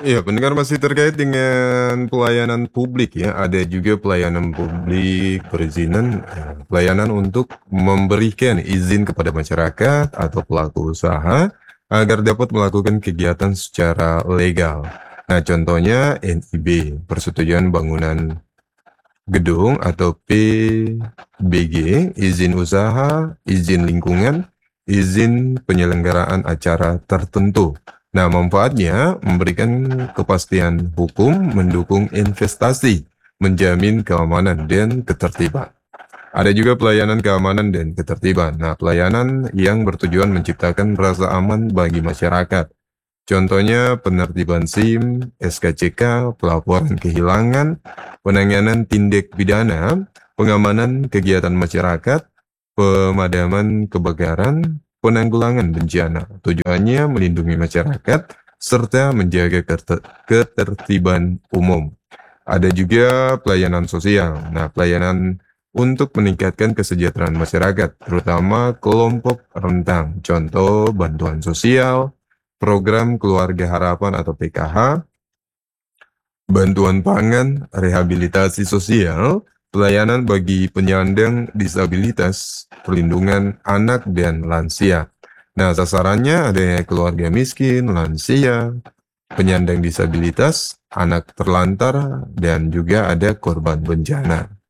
Iya, pendengar masih terkait dengan pelayanan publik ya. Ada juga pelayanan publik perizinan, pelayanan untuk memberikan izin kepada masyarakat atau pelaku usaha agar dapat melakukan kegiatan secara legal. Nah, contohnya NIB, Persetujuan Bangunan Gedung atau PBG, izin usaha, izin lingkungan, izin penyelenggaraan acara tertentu. Nah, manfaatnya memberikan kepastian hukum, mendukung investasi, menjamin keamanan dan ketertiban. Ada juga pelayanan keamanan dan ketertiban. Nah, pelayanan yang bertujuan menciptakan rasa aman bagi masyarakat. Contohnya penertiban SIM, SKCK, pelaporan kehilangan, penanganan tindak pidana, pengamanan kegiatan masyarakat, pemadaman kebakaran, penanggulangan bencana. Tujuannya melindungi masyarakat serta menjaga ketertiban umum. Ada juga pelayanan sosial. Nah, pelayanan untuk meningkatkan kesejahteraan masyarakat, terutama kelompok rentan. Contoh bantuan sosial, program Keluarga Harapan atau PKH, bantuan pangan, rehabilitasi sosial, pelayanan bagi penyandang disabilitas, perlindungan anak dan lansia. Nah, sasarannya ada keluarga miskin, lansia, penyandang disabilitas, anak terlantar, dan juga ada korban bencana.